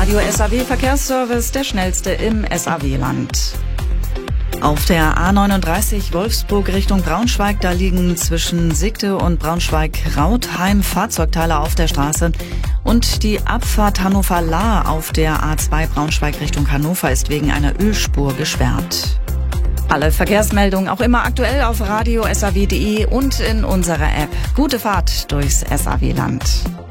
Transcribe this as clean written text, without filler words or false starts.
Radio SAW Verkehrsservice, der schnellste im SAW-Land. Auf der A39 Wolfsburg Richtung Braunschweig, da liegen zwischen Sigde und Braunschweig-Rautheim Fahrzeugteile auf der Straße. Und die Abfahrt Hannover-Lahr auf der A2 Braunschweig Richtung Hannover ist wegen einer Ölspur gesperrt. Alle Verkehrsmeldungen auch immer aktuell auf radio-saw.de und in unserer App. Gute Fahrt durchs SAW-Land.